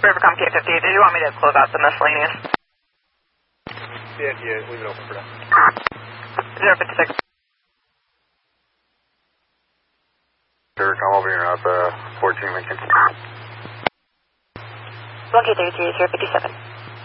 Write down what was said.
Rivercom K50, did you want me to close out the miscellaneous? Yeah, leave it open for now. 056. Rivercom over here up 14 Lincoln. 1K33, 057.